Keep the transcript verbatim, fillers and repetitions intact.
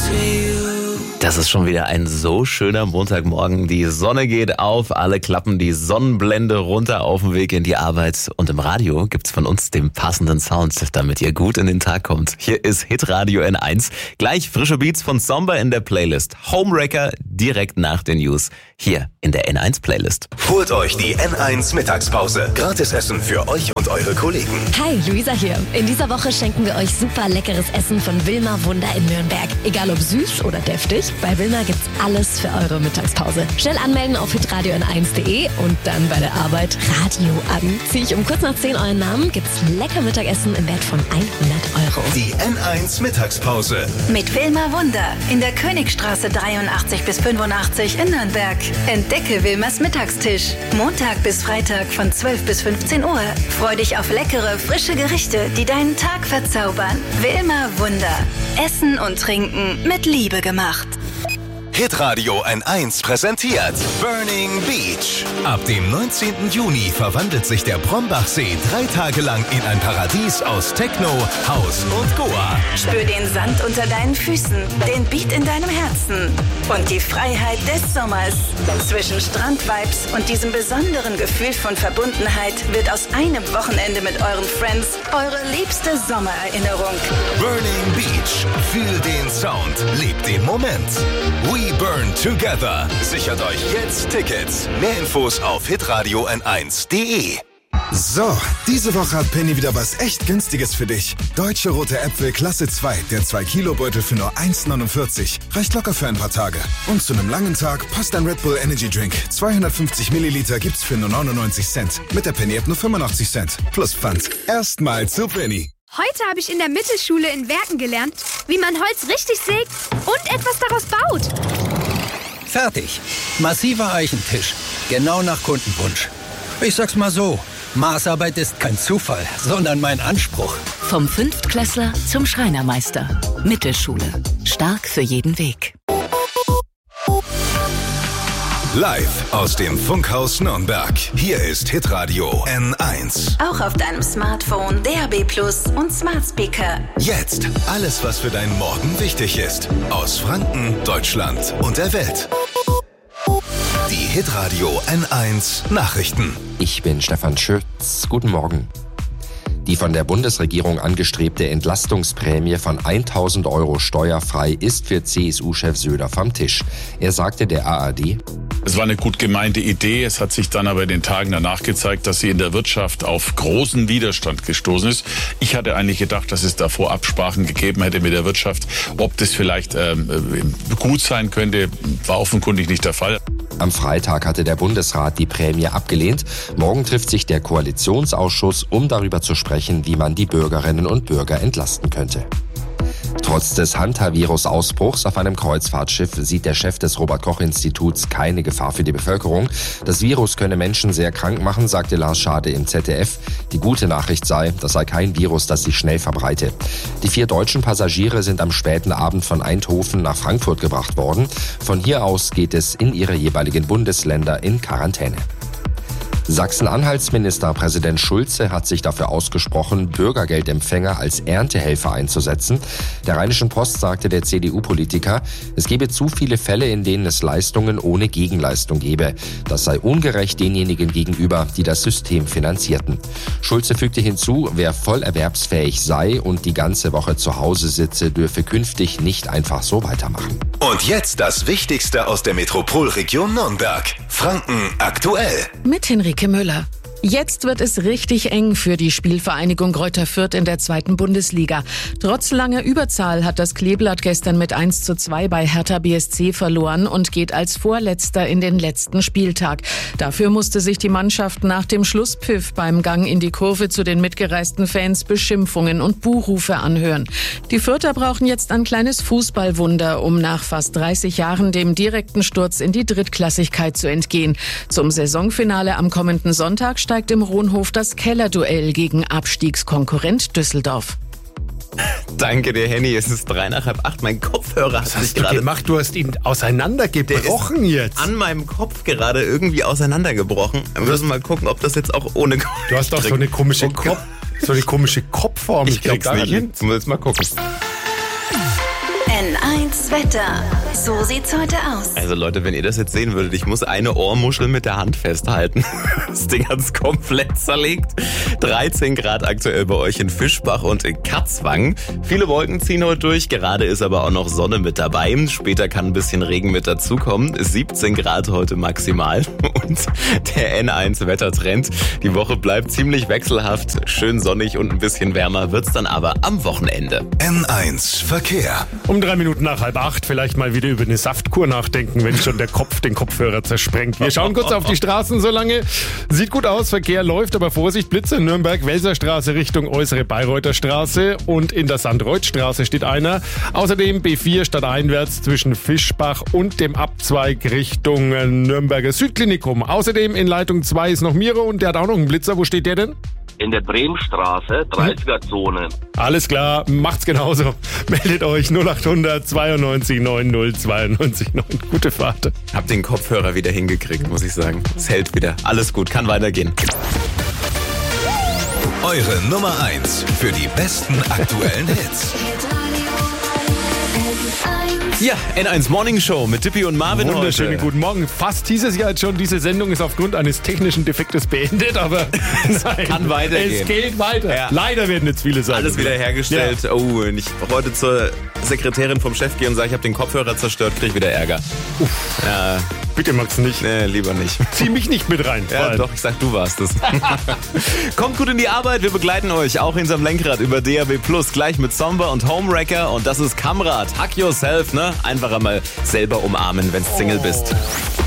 Das ist schon wieder ein so schöner Montagmorgen. Die Sonne geht auf, alle klappen die Sonnenblende runter auf dem Weg in die Arbeit. Und im Radio gibt's von uns den passenden Sound, damit ihr gut in den Tag kommt. Hier ist Hitradio N eins. Gleich frische Beats von Somber in der Playlist. Homewrecker direkt nach den News. Hier in der N eins Playlist. Holt euch die N eins Mittagspause. Gratis Essen für euch und eure Kollegen. Hi, Luisa hier. In dieser Woche schenken wir euch super leckeres Essen von Wilma Wunder in Nürnberg. Egal ob süß oder deftig, bei Wilma gibt's alles für eure Mittagspause. Schnell anmelden auf hitradio n eins punkt de und dann bei der Arbeit Radio an. Zieh ich um kurz nach zehn euren Namen, gibt's lecker Mittagessen im Wert von hundert Euro. Die N eins Mittagspause. Mit Wilma Wunder in der Königstraße dreiundachtzig bis fünfundachtzig in Nürnberg. Entdecke Wilmas Mittagstisch. Montag bis Freitag von zwölf bis fünfzehn Uhr. Freu dich auf leckere, frische Gerichte, die deinen Tag verzaubern. Wilma Wunder. Essen und Trinken mit Liebe gemacht. Hitradio N eins präsentiert Burning Beach. Ab dem neunzehnten Juni verwandelt sich der Brombachsee drei Tage lang in ein Paradies aus Techno, House und Goa. Spür den Sand unter deinen Füßen, den Beat in deinem Herzen und die Freiheit des Sommers. Zwischen Strandvibes und diesem besonderen Gefühl von Verbundenheit wird aus einem Wochenende mit euren Friends eure liebste Sommererinnerung. Burning Beach. Fühl den Sound. Lebt den Moment. We burn together. Sichert euch jetzt Tickets. Mehr Infos auf hitradio n eins punkt de. So, diese Woche hat Penny wieder was echt Günstiges für dich. Deutsche rote Äpfel Klasse zwei, der zwei Kilo Beutel für nur eins neunundvierzig. Reicht locker für ein paar Tage. Und zu einem langen Tag passt ein Red Bull Energy Drink. zweihundertfünfzig Milliliter gibt's für nur neunundneunzig Cent. Mit der Penny App nur fünfundachtzig Cent. Plus Pfand. Erstmal zu Penny. Heute habe ich in der Mittelschule in Werken gelernt, wie man Holz richtig sägt und etwas daraus baut. Fertig. Massiver Eichentisch. Genau nach Kundenwunsch. Ich sag's mal so, Maßarbeit ist kein Zufall, sondern mein Anspruch. Vom Fünftklässler zum Schreinermeister. Mittelschule. Stark für jeden Weg. Live aus dem Funkhaus Nürnberg. Hier ist Hitradio N eins. Auch auf deinem Smartphone, D A B Plus und Smart Speaker. Jetzt alles, was für deinen Morgen wichtig ist. Aus Franken, Deutschland und der Welt. Die Hitradio N eins Nachrichten. Ich bin Stefan Schütz. Guten Morgen. Die von der Bundesregierung angestrebte Entlastungsprämie von tausend Euro steuerfrei ist für C S U-Chef Söder vom Tisch. Er sagte der A R D: Es war eine gut gemeinte Idee. Es hat sich dann aber in den Tagen danach gezeigt, dass sie in der Wirtschaft auf großen Widerstand gestoßen ist. Ich hatte eigentlich gedacht, dass es davor Absprachen gegeben hätte mit der Wirtschaft. Ob das vielleicht ähm, gut sein könnte, war offenkundig nicht der Fall. Am Freitag hatte der Bundesrat die Prämie abgelehnt. Morgen trifft sich der Koalitionsausschuss, um darüber zu sprechen, wie man die Bürgerinnen und Bürger entlasten könnte. Trotz des Hantavirus-Ausbruchs auf einem Kreuzfahrtschiff sieht der Chef des Robert-Koch-Instituts keine Gefahr für die Bevölkerung. Das Virus könne Menschen sehr krank machen, sagte Lars Schade im Z D F. Die gute Nachricht sei, das sei kein Virus, das sich schnell verbreite. Die vier deutschen Passagiere sind am späten Abend von Eindhoven nach Frankfurt gebracht worden. Von hier aus geht es in ihre jeweiligen Bundesländer in Quarantäne. Sachsen-Anhalts-Ministerpräsident Schulze hat sich dafür ausgesprochen, Bürgergeldempfänger als Erntehelfer einzusetzen. Der Rheinischen Post sagte der C D U-Politiker, es gebe zu viele Fälle, in denen es Leistungen ohne Gegenleistung gebe. Das sei ungerecht denjenigen gegenüber, die das System finanzierten. Schulze fügte hinzu, wer voll erwerbsfähig sei und die ganze Woche zu Hause sitze, dürfe künftig nicht einfach so weitermachen. Und jetzt das Wichtigste aus der Metropolregion Nürnberg. Franken aktuell. Mit Henrike Müller. Jetzt wird es richtig eng für die Spielvereinigung Greuther Fürth in der zweiten Bundesliga. Trotz langer Überzahl hat das Kleeblatt gestern mit eins zu zwei bei Hertha B S C verloren und geht als Vorletzter in den letzten Spieltag. Dafür musste sich die Mannschaft nach dem Schlusspfiff beim Gang in die Kurve zu den mitgereisten Fans Beschimpfungen und Buhrufe anhören. Die Fürther brauchen jetzt ein kleines Fußballwunder, um nach fast dreißig Jahren dem direkten Sturz in die Drittklassigkeit zu entgehen. Zum Saisonfinale am kommenden Sonntag steigt im Rohnhof das Kellerduell gegen Abstiegskonkurrent Düsseldorf. Danke dir, Henny. Es ist drei nach halb acht. Mein Kopfhörer hat Was sich hast du gerade gemacht? Du hast ihn auseinandergebrochen jetzt. An meinem Kopf gerade irgendwie auseinandergebrochen. Wir müssen mal gucken, ob das jetzt auch ohne... Du hast doch so eine komische, oh Kopf, so eine komische Kopfform. Ich, ich krieg's nicht hin. Ich muss jetzt mal gucken. N eins Wetter. So sieht's heute aus. Also Leute, wenn ihr das jetzt sehen würdet, ich muss eine Ohrmuschel mit der Hand festhalten. Das Ding hat's komplett zerlegt. dreizehn Grad aktuell bei euch in Fischbach und in Katzwang. Viele Wolken ziehen heute durch, gerade ist aber auch noch Sonne mit dabei. Später kann ein bisschen Regen mit dazukommen. siebzehn Grad heute maximal. Und der N eins Wettertrend. Die Woche bleibt ziemlich wechselhaft, schön sonnig und ein bisschen wärmer wird's dann aber am Wochenende. N eins Verkehr. Um drei Minuten nach halb acht vielleicht mal wieder über eine Saftkur nachdenken, wenn schon der Kopf den Kopfhörer zersprengt. Wir schauen kurz auf die Straßen so lange. Sieht gut aus, Verkehr läuft, aber Vorsicht, Blitze. Nürnberg, Welserstraße Richtung Äußere Bayreuther Straße und in der Sandreuthstraße steht einer. Außerdem B vier stadteinwärts zwischen Fischbach und dem Abzweig Richtung Nürnberger Südklinikum. Außerdem in Leitung zwei ist noch Miro und der hat auch noch einen Blitzer. Wo steht der denn? In der Bremenstraße, dreißiger-Zone. Alles klar, macht's genauso. Meldet euch null acht hundert zweiundneunzig neun null zweiundneunzig neun. Gute Fahrt. Hab den Kopfhörer wieder hingekriegt, muss ich sagen. Es hält wieder. Alles gut, kann weitergehen. Eure Nummer eins für die besten aktuellen Hits. Ja, N eins Morning Show mit Tippi und Marvin heute. Wunderschönen guten Morgen. Fast hieß es ja jetzt schon, diese Sendung ist aufgrund eines technischen Defektes beendet, aber nein, kann weitergehen. Es geht weiter. Ja. Leider werden jetzt viele Sachen alles wieder hergestellt. Ja. Oh, wenn ich heute zur Sekretärin vom Chef gehe und sage, ich habe den Kopfhörer zerstört, kriege ich wieder Ärger. Uff. Ja. Bitte, Max, nicht. Nee, lieber nicht. Zieh mich nicht mit rein. Ja, doch, ich sag, du warst es. Kommt gut in die Arbeit, wir begleiten euch auch hinterm Lenkrad über D A B Plus, gleich mit Somber und Homewrecker und das ist Kamrad. Hack yourself, ne? Einfach einmal selber umarmen, wenn's Single bist.